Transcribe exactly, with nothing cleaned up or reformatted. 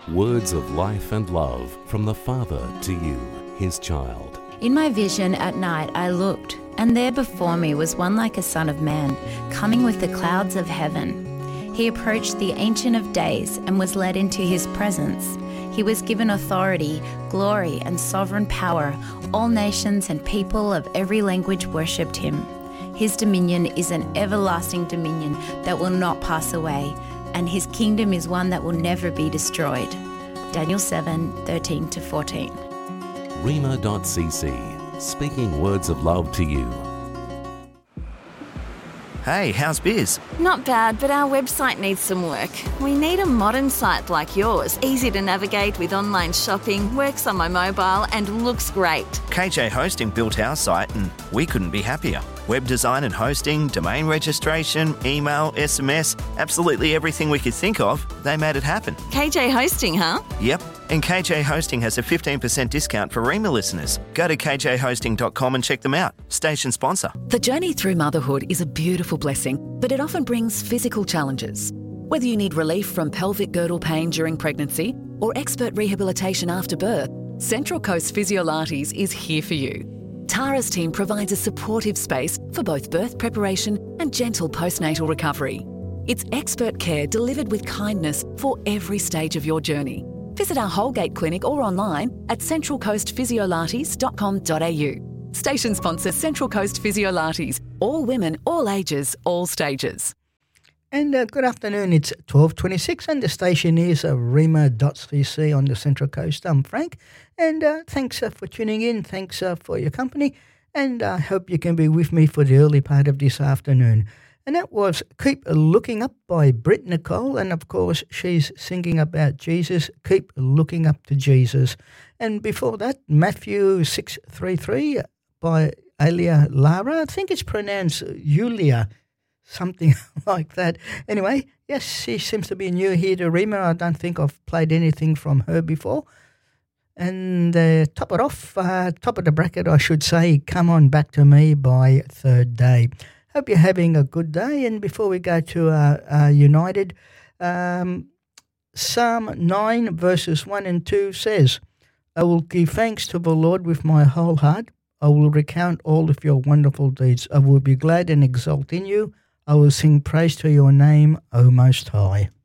Words of life and love from the Father to you, his child. In my vision at night I looked, and there before me was one like a son of man, coming with the clouds of heaven. He approached the Ancient of Days and was led into his presence. He was given authority, glory, and sovereign power. All nations and people of every language worshipped him. His dominion is an everlasting dominion that will not pass away, and his kingdom is one that will never be destroyed. Daniel seven, thirteen to fourteen. Rhema dot c c, speaking words of love to you. Hey, how's biz? Not bad, but our website needs some work. We need a modern site like yours, easy to navigate with online shopping, works on my mobile and looks great. K J Hosting built our site and we couldn't be happier. Web design and hosting, domain registration, email, S M S, absolutely everything we could think of, they made it happen. K J Hosting, huh? Yep, and K J Hosting has a fifteen percent discount for Rhema listeners. Go to k j hosting dot com and check them out. Station sponsor. The journey through motherhood is a beautiful blessing, but it often brings physical challenges. Whether you need relief from pelvic girdle pain during pregnancy or expert rehabilitation after birth, Central Coast Physiolates is here for you. Tara's team provides a supportive space for both birth preparation and gentle postnatal recovery. It's expert care delivered with kindness for every stage of your journey. Visit our Holgate Clinic or online at central coast physiolates dot com dot a u. Station sponsor Central Coast Physiolates. All women, all ages, all stages. And uh, good afternoon, it's twelve twenty-six and the station is uh, Rhema dot c c on the Central Coast. I'm Frank, and uh, thanks uh, for tuning in, thanks uh, for your company, and I hope you can be with me for the early part of this afternoon. And that was Keep Looking Up by Britt Nicole, and of course she's singing about Jesus, Keep Looking Up to Jesus. And before that, Matthew six thirty-three by Alia Lara, I think it's pronounced Julia, something like that. Anyway, yes, she seems to be new here to Rhema. I don't think I've played anything from her before. And uh, top it off, uh, top of the bracket, I should say, Come On Back to Me by Third Day. Hope you're having a good day. And before we go to uh, uh, United, um, Psalm nine verses one and two says, I will give thanks to the Lord with my whole heart. I will recount all of your wonderful deeds. I will be glad and exult in you. I will sing praise to your name, O Most High.